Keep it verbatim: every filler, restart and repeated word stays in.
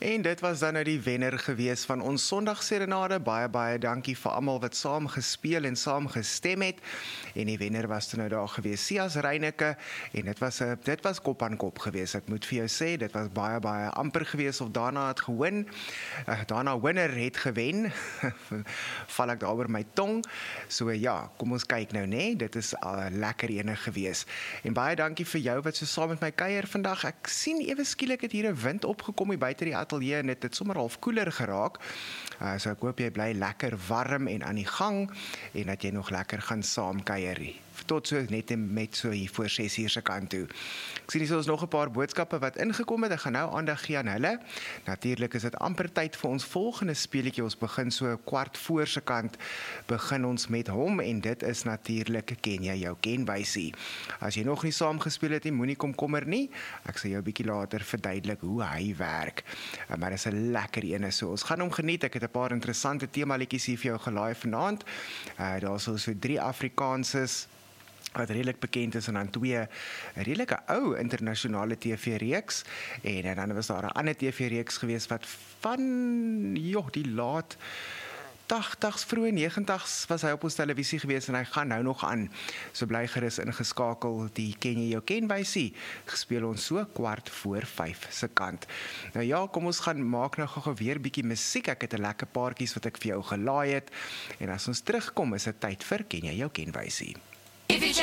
En dit was dan nou die wenner gewees van ons Sondagserenade. Baie, baie dankie vir almal wat saam gespeel en saam gestem het. En die wenner was toe nou daar gewees, Sias Reyneke. En dit was, a, dit was kop aan kop gewees. Ek moet vir jou sê, dit was baie, baie amper gewees of Dana het gewin. Uh, Dana winner het gewen. Val ek daar oor my tong. So ja, kom ons kyk nou, nee. Dit is 'n uh, lekker ene gewees. En baie dankie vir jou wat so saam met my kuier vandag. Ek sien ewe skielik het hier 'n wind opgekom hier buite die ateljee en dit het sommer half koeler geraak. Uh, so ek hoop jy bly lekker warm en aan die gang en dat jy nog lekker gaan saam kuier. Tot so net met so hier voor ses uur se kant toe. Ek sien hier so ons nog 'n paar boodskappe wat ingekom het. Ek gaan nou aandag gee aan hulle. Natuurlik is dit amper tyd vir ons volgende speletjie. Ons begin so kwart voor se kant begin ons met hom en dit is natuurlik Ken jy jou kenwysie. As jy nog nie saam gespeel het nie, moenie komkommer nie. Ek sal jou 'n bietjie later verduidelik hoe hy werk. Maar dit is 'n lekker ene so. Ons gaan hom geniet. Ek het 'n paar interessante temaliedjies hier vir jou gelaai vanaand. Uh, daar is so drie Afrikaanses wat redelik bekend is en dan twee 'n redelike ou internasionale T V-reeks en dan was daar 'n ander T V-reeks gewees wat van joh, die laat tagtigs, vroeë negentigs was hy op ons televisie gewees en hy gaan nou nog aan. So bly gerus ingeskakel, die Ken jy jou kenwysie gespeel ons so kwart voor vyf se kant. Nou ja, kom ons gaan maak nou gou weer bietjie musiek. Ek het 'n lekker paartjies wat ek vir jou gelaai het en as ons terugkom is dit tyd vir Ken jy jou kenwysie. If you